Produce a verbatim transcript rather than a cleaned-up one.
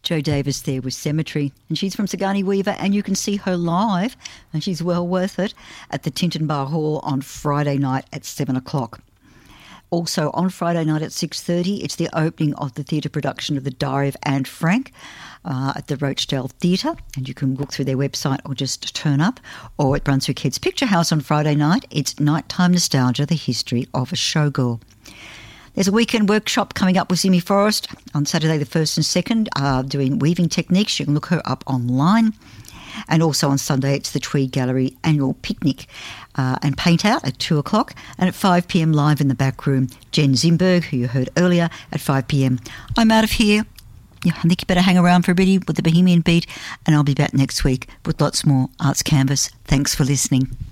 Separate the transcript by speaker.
Speaker 1: Jo Davis there with Cemetery, and she's from Sigourney Weaver, and you can see her live, and she's well worth it, at the Tinton Bar Hall on Friday night at seven o'clock. Also on Friday night at six thirty, it's the opening of the theatre production of The Diary of Anne Frank uh, at the Rochdale Theatre, and you can look through their website or just turn up. Or at Brunswick Heads Picture House on Friday night, it's Nighttime Nostalgia, the History of a Showgirl. There's a weekend workshop coming up with Zimmy Forrest on Saturday the first and second, uh, doing weaving techniques. You can look her up online. And also on Sunday, it's the Tweed Gallery annual picnic uh, and paint out at two o'clock. And at five p.m. live in the back room, Jen Zimberg, who you heard earlier, at five p.m. I'm out of here. Yeah, I think you better hang around for a bit with the Bohemian Beat, and I'll be back next week with lots more Arts Canvas. Thanks for listening.